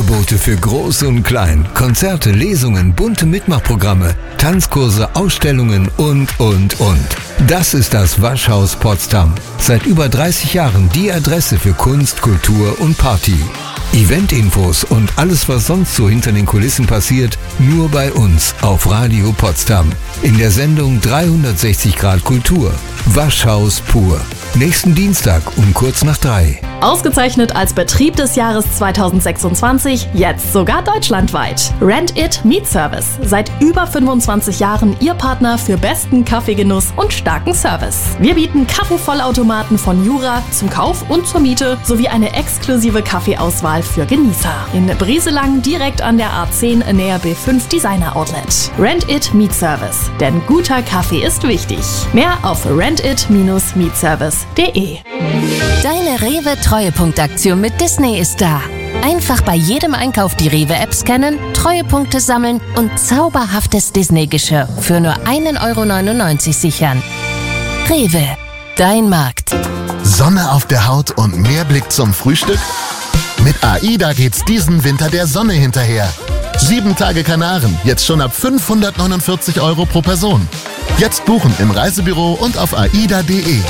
Angebote für Groß und Klein, Konzerte, Lesungen, bunte Mitmachprogramme, Tanzkurse, Ausstellungen und. Das ist das Waschhaus Potsdam. Seit über 30 Jahren die Adresse für Kunst, Kultur und Party. Eventinfos und alles, was sonst so hinter den Kulissen passiert, nur bei uns auf Radio Potsdam. In der Sendung 360 Grad Kultur. Waschhaus pur. Nächsten Dienstag um kurz nach 3. Ausgezeichnet als Betrieb des Jahres 2026, jetzt sogar deutschlandweit. Rent It Meat Service. Seit über 25 Jahren Ihr Partner für besten Kaffeegenuss und starken Service. Wir bieten Kaffeevollautomaten von Jura zum Kauf und zur Miete sowie eine exklusive Kaffeeauswahl für Genießer. In Brieselang direkt an der A10 näher B5 Designer Outlet. Rent It Meat Service. Denn guter Kaffee ist wichtig. Mehr auf rentit-meatservice.de. Deine Rewe-Treuepunktaktion mit Disney ist da. Einfach bei jedem Einkauf die Rewe-App scannen, Treuepunkte sammeln und zauberhaftes Disney-Geschirr für nur 1,99 € sichern. Rewe, dein Markt. Sonne auf der Haut und mehr Blick zum Frühstück? Mit AIDA geht's diesen Winter der Sonne hinterher. 7 Tage Kanaren, jetzt schon ab 549 € pro Person. Jetzt buchen im Reisebüro und auf aida.de.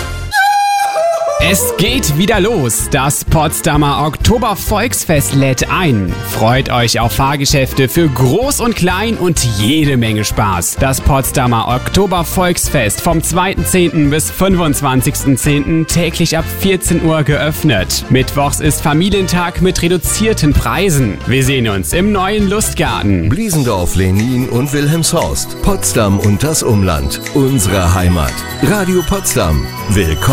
Es geht wieder los. Das Potsdamer Oktobervolksfest lädt ein. Freut euch auf Fahrgeschäfte für Groß und Klein und jede Menge Spaß. Das Potsdamer Oktobervolksfest vom 2.10. bis 25.10. täglich ab 14 Uhr geöffnet. Mittwochs ist Familientag mit reduzierten Preisen. Wir sehen uns im neuen Lustgarten. Bliesendorf, Lenin und Wilhelmshorst. Potsdam und das Umland. Unsere Heimat. Radio Potsdam. Willkommen.